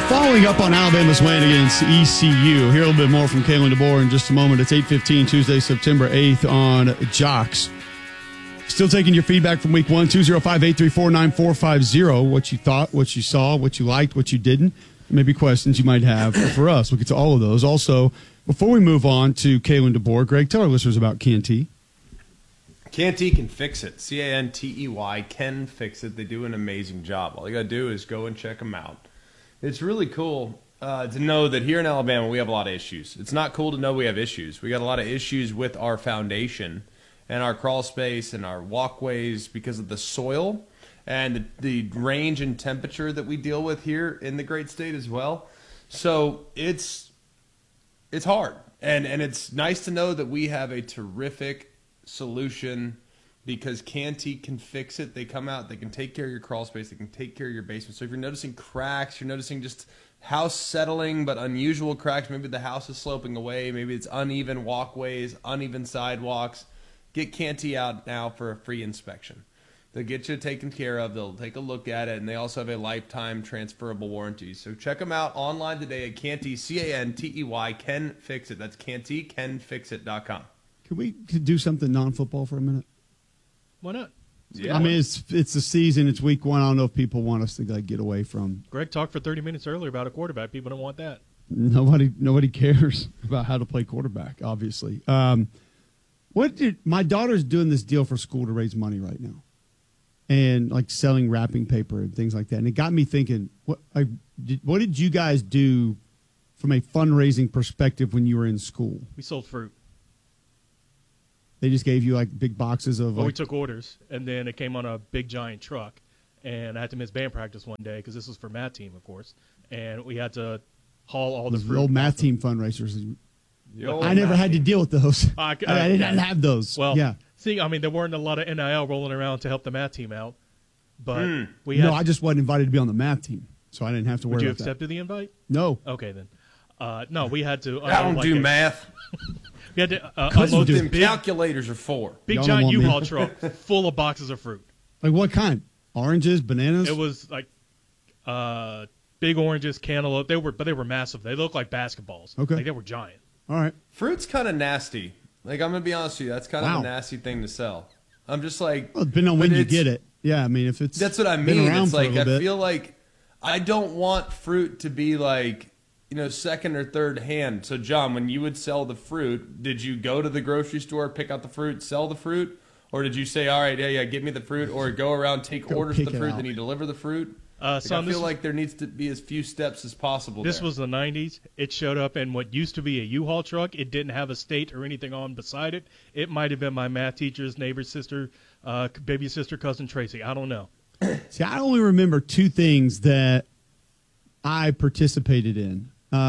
Following up on Alabama's win against ECU. Hear a little bit more from Kalen DeBoer in just a moment. It's 8:15, Tuesday, September 8th on Jocks. Still taking your feedback from week one, 205-834-9450. What you thought, what you saw, what you liked, what you didn't. Maybe questions you might have for us. We'll get to all of those. Also, before we move on to Kalen DeBoer, Greg, tell our listeners about Canty. Canty can fix it. Cantey can fix it. They do an amazing job. All you got to do is go and check them out. It's really cool to know that here in Alabama we have a lot of issues. It's not cool to know we have issues. We got a lot of issues with our foundation and our crawl space and our walkways because of the soil and the range and temperature that we deal with here in the great state as well. So it's hard. And it's nice to know that we have a terrific solution because Canty can fix it. They come out, they can take care of your crawl space, they can take care of your basement. So if you're noticing cracks, you're noticing just house settling but unusual cracks, maybe the house is sloping away, maybe it's uneven walkways, uneven sidewalks, get Canty out now for a free inspection. They'll get you taken care of, they'll take a look at it, and they also have a lifetime transferable warranty. So check them out online today at Canty, C-A-N-T-E-Y, Can Fix It. That's CantyCanFixIt.com. Could we do something non-football for a minute? Why not? Yeah. I mean, it's the season. It's week one. I don't know if people want us to get away from. Greg talked for 30 minutes earlier about a quarterback. People don't want that. Nobody cares about how to play quarterback, obviously. My daughter's doing this deal for school to raise money right now, and like selling wrapping paper and things like that. And it got me thinking, what did you guys do from a fundraising perspective when you were in school? We sold fruit. They just gave you like big boxes of. Well, we took orders, and then it came on a big giant truck, and I had to miss band practice one day because this was for math team, of course, and we had to haul all the fruit. The old math team fundraisers. I never had to deal with those. I didn't have those. Well, yeah. See, I mean, there weren't a lot of NIL rolling around to help the math team out, but I just wasn't invited to be on the math team, so I didn't have to worry about that. Would you accepted the invite? No. Okay, then. No, we had to. I don't do math. We had to unload them calculators are for. Big giant U-Haul truck full of boxes of fruit. Like what kind? Oranges, bananas? It was like big oranges, cantaloupe. They were massive. They looked like basketballs. Okay. Like they were giant. All right. Fruit's kind of nasty. Like I'm gonna be honest with you, that's kind of a nasty thing to sell. I'm just like, well, depending on when you get it. Yeah, I mean, if it's that's what I mean. It's like I feel like I don't want fruit to be like, second or third hand. So, John, when you would sell the fruit, did you go to the grocery store, pick out the fruit, sell the fruit? Or did you say, all right, yeah, give me the fruit, or go around, take orders of the fruit, then you deliver the fruit? I feel like there needs to be as few steps as possible. This was the 90s. It showed up in what used to be a U-Haul truck. It didn't have a state or anything on beside it. It might have been my math teacher's neighbor's sister, baby sister, cousin Tracy. I don't know. See, I only remember two things that I participated in.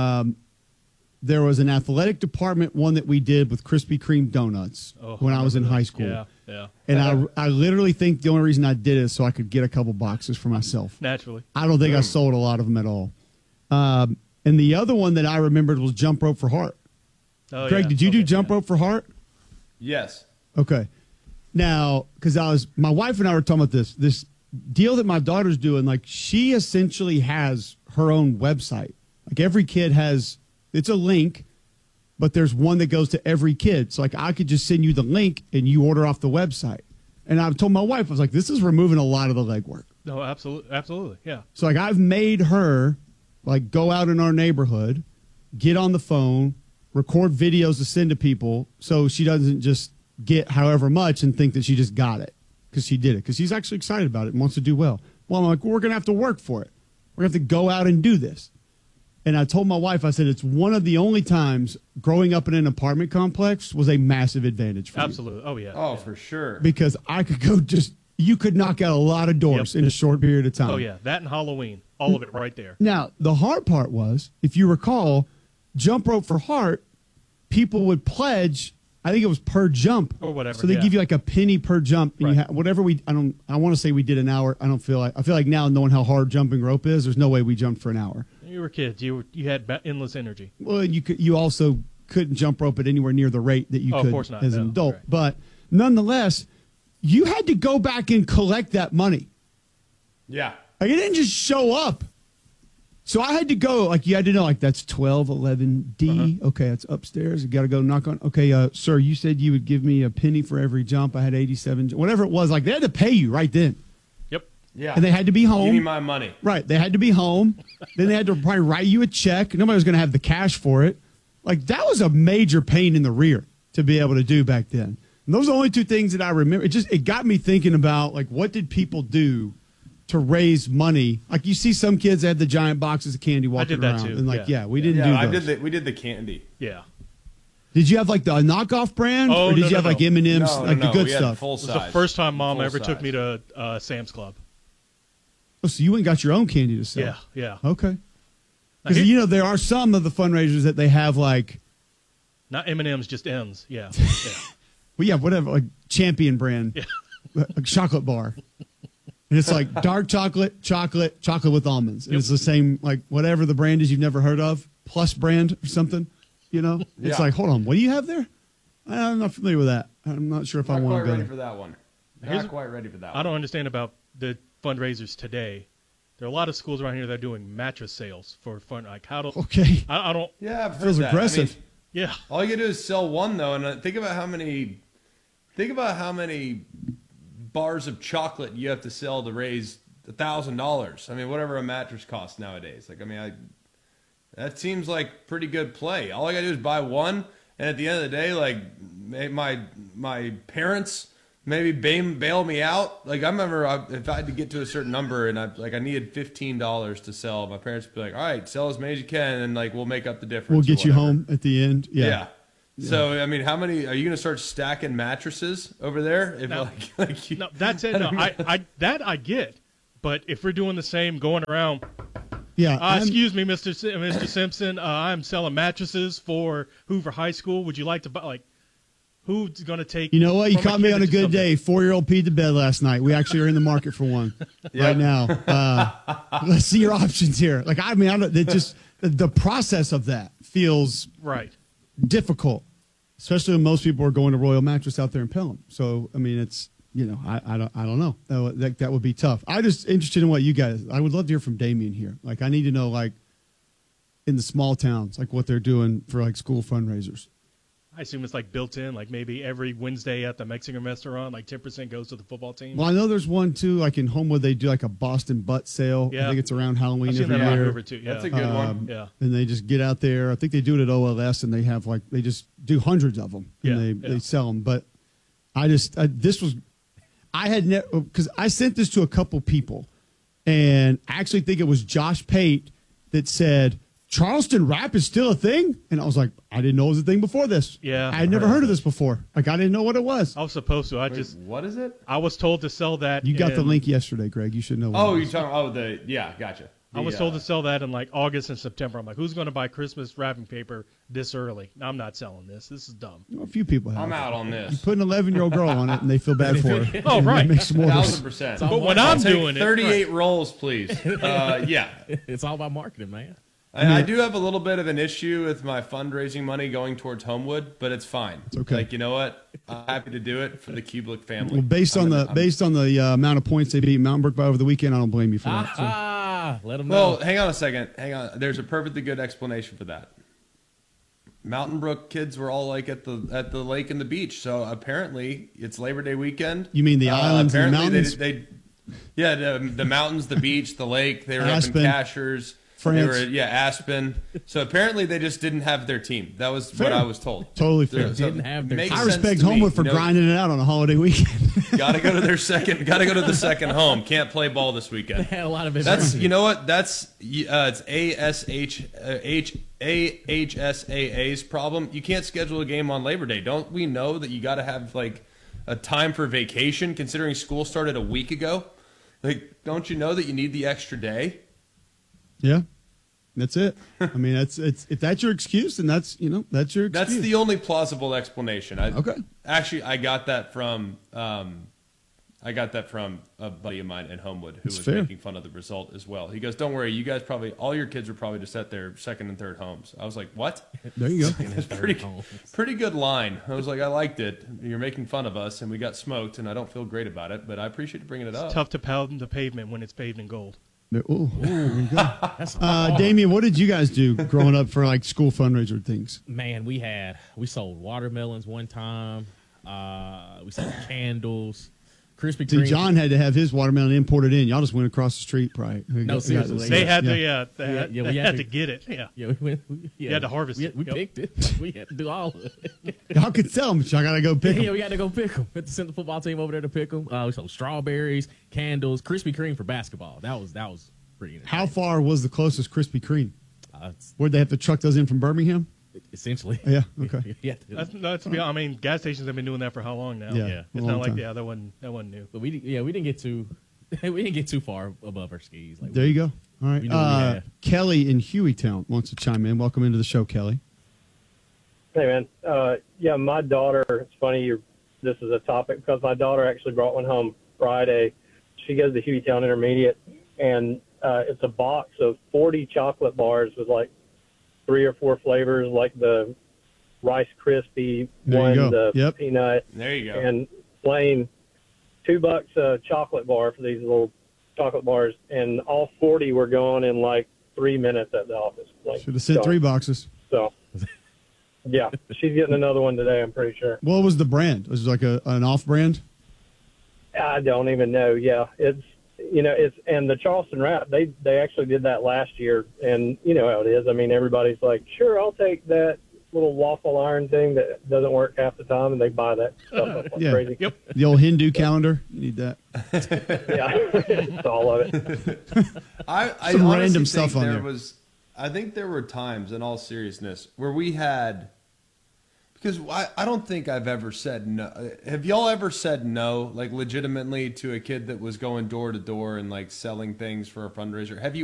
There was an athletic department one that we did with Krispy Kreme donuts when I was in high school. Yeah. And I literally think the only reason I did it is so I could get a couple boxes for myself. Naturally. I don't think I sold a lot of them at all. And the other one that I remembered was Jump Rope for Heart. Oh, Greg, did you do Jump Rope for Heart? Yes. Okay. Now, because my wife and I were talking about this deal that my daughter's doing, like she essentially has her own website. Like every kid has, it's a link, but there's one that goes to every kid. So like I could just send you the link and you order off the website. And I told my wife, I was like, this is removing a lot of the legwork. No, absolutely, yeah. So like I've made her like go out in our neighborhood, get on the phone, record videos to send to people so she doesn't just get however much and think that she just got it because she did it. Because she's actually excited about it and wants to do well. Well, I'm like, we're going to have to work for it. We're going to have to go out and do this. And I told my wife, I said, it's one of the only times growing up in an apartment complex was a massive advantage for Absolutely. me. Oh, yeah. Oh, for sure. Because I could go you could knock out a lot of doors in a short period of time. Oh, yeah. That and Halloween. All of it right there. Now, the hard part was, if you recall, Jump Rope for Heart, people would pledge, I think it was per jump. Or whatever. So they give you like a penny per jump. And right. Whatever I want to say we did an hour. I feel like now knowing how hard jumping rope is, there's no way we jumped for an hour. You were kids. You had endless energy. Well, you also couldn't jump rope at anywhere near the rate that you could of course not. as an adult. Right. But nonetheless, you had to go back and collect that money. Yeah. Like it didn't just show up. So I had to go, like, you had to know, like, that's 1211D. Okay, that's upstairs. You got to go knock on. Okay, sir, you said you would give me a penny for every jump. I had 87, whatever it was. Like, they had to pay you right then. Yep. Yeah. And they had to be home. Give me my money. Right. They had to be home. Then they had to probably write you a check. Nobody was going to have the cash for it. Like, that was a major pain in the rear to be able to do back then. And those are the only two things that I remember. It got me thinking about, like, what did people do to raise money? Like, you see some kids that had the giant boxes of candy walking that around. too, And, like, yeah. we didn't do those. We did the candy. Yeah. Did you have, like, the knockoff brand? Oh, or did no, you have, no, like, no. M&M's, No, like, no, the good we had stuff? full It was size. the first time Mom Full ever took size. me to Sam's Club. Oh, so you went and got your own candy to sell? Yeah, yeah. Okay. Now, Because, here- you know, there are some of the fundraisers that they have, like, Not M&M's, just M's. Yeah. Yeah. well, yeah, whatever, like Champion brand, like chocolate bar. And it's like dark chocolate with almonds. And it's the same, like, whatever the brand is you've never heard of, Plus brand or something, you know? It's Yeah. like, hold on, what do you have there? I'm not familiar with that. I'm not sure if I Not want quite to go ready there. for that one. Here's- Not quite ready for that I one. don't understand about the fundraisers today. There are a lot of schools around here that are doing mattress sales for fun. Like, how do Okay. I don't? Yeah, I've heard Feels that. aggressive. I mean, Yeah. all you gotta do is sell one though, and think about how many bars of chocolate you have to sell to raise $1,000. I mean, whatever a mattress costs nowadays. Like, I mean, that seems like pretty good play. All I gotta do is buy one, and at the end of the day, like, my parents maybe bail me out. Like, I remember if I had to get to a certain number and I needed $15 to sell, my parents would be like, all right, sell as many as you can, and like we'll make up the difference. We'll or get you whatever. home at the end. Yeah. So I mean, how many are you going to start stacking mattresses over there? If No. like you, No, that's it. No, I get. But if we're doing the same, going around, Yeah. excuse me, Mr. Simpson, I'm selling mattresses for Hoover High School. Would you like to buy? Like, who's going to take? You know what? You from caught me kid on a that just good something- day. 4-year-old peed the bed last night. We actually are in the market for one right now. Let's see your options here. Like, I mean, it just the process of that feels Right. difficult, especially when most people are going to Royal Mattress out there in Pelham. So, I mean, it's, you know, I don't know. That would be tough. I'm just interested in what you guys. I would love to hear from Damien here. Like, I need to know, like, in the small towns, like what they're doing for like school fundraisers. I assume it's like built in, like maybe every Wednesday at the Mexican restaurant, like 10% goes to the football team. Well, I know there's one too, like in Homewood, they do like a Boston butt sale. I Yeah. think it's around Halloween I've seen every that around year. Hoover too. Yeah. that's a good one. Yeah. And they just get out there. I think they do it at OLS, and they have like they just do hundreds of them, and Yeah, they yeah. sell them. But I had never, because I sent this to a couple people, and I actually think it was Josh Pate that said Charleston rap is still a thing, and I was like, I didn't know it was a thing before this. Yeah. I had never heard of this before. Like, I didn't know what it was. I was supposed to. Wait, what is it? I was told to sell that. You got the in- link yesterday, Greg. You should know. What Oh, it you're was. talking. Gotcha. I was told to sell that in like August and September. I'm like, who's going to buy Christmas wrapping paper this early? I'm not selling this. This is dumb. A few people have. I'm it. out on You this. put an 11-year-old girl on it, and they feel bad for her. Oh, And right. It makes them orders. 1,000%. But when I'm I'll take doing it, 38 rolls, please. Yeah. It's all about marketing, man. I do have a little bit of an issue with my fundraising money going towards Homewood, but it's fine. It's okay. Like, you know what? I'm happy to do it for the Kubelik family. Well, based on the amount of points they beat Mountain Brook by over the weekend, I don't blame you for that. So. Let them know. Well, hang on a second. Hang on. There's a perfectly good explanation for that. Mountain Brook kids were all like at the lake and the beach. So apparently it's Labor Day weekend. You mean the islands and the apparently mountains? The mountains, the beach, the lake. They were Aspen. up in Cashers. France. They were Aspen. So apparently they just didn't have their team. That was Fair. what I was told. Totally fair. Didn't have their makes team. I sense respect to me, Homewood for you know? grinding it out on a holiday weekend. Got to go to their second. Got to go to the second home. Can't play ball this weekend. They had a lot of That's adversity. you know what that's it's AHSAA's problem. You can't schedule a game on Labor Day. Don't we know that you got to have like a time for vacation? Considering school started a week ago, like don't you know that you need the extra day? Yeah, that's it. I mean, if that's your excuse, then that's your excuse. That's the only plausible explanation. Okay. Actually, I got that from a buddy of mine in Homewood who That's was fair. making fun of the result as well. He goes, "Don't worry, you guys probably all your kids are probably just at their second and third homes." I was like, "What?" There you go. It's pretty good line. I was like, "I liked it. You're making fun of us, and we got smoked, and I don't feel great about it, but I appreciate you bringing it up." Tough to pound the pavement when it's paved in gold. Ooh, there you go. That's Damien, what did you guys do growing up for like school fundraiser things? Man, we sold watermelons one time. We sold candles, Krispy See, Kreme. John had to have his watermelon imported in. Y'all just went across the street, probably. No, seriously. They had to, Yeah. they had to get it. Yeah. Yeah, we had to harvest it. We Yep. picked it. We had to do all of it. Y'all could sell them, but y'all got to go pick Yeah, them. we had to go pick them. We had to send the football team over there to pick them. We sold strawberries, candles, Krispy Kreme for basketball. That was pretty. How far was the closest Krispy Kreme? It's Where'd they have to truck those in from Birmingham? essentially. Yeah, okay. Yeah. That's to be. I mean, gas stations have been doing that for how long now? Yeah, Yeah. a It's long not like time. that wasn't new. But we didn't get too we didn't get too far above our skis. Like There you go. All right. We knew we had. Kelly in Hueytown wants to chime in. Welcome into the show, Kelly. Hey, man. Yeah, my daughter, it's funny this is a topic because my daughter actually brought one home Friday. She goes to Hueytown Intermediate, and it's a box of 40 chocolate bars with like 3 or 4 flavors, like the Rice Krispie There you one, go. the Yep. peanut, There you go. and plain $2 a chocolate bar for these little chocolate bars, and all 40 were gone in like 3 minutes at the office. Like, Should have sent so- 3 boxes. So, yeah, she's getting another one today, I'm pretty sure. What was the brand? Was it like an off brand? I don't even know. Yeah, it's and the Charleston wrap. They actually did that last year, and you know how it is. I mean, everybody's like, sure, I'll take that little waffle iron thing that doesn't work half the time, and they buy that stuff up like Yeah. crazy. Yep. The old Hindu calendar? You need that. Yeah, it's all of it. I Some honestly random think stuff on there. I think there were times, in all seriousness, where we had, because I don't think I've ever said no. Have y'all ever said no, like legitimately, to a kid that was going door to door and like selling things for a fundraiser? Have you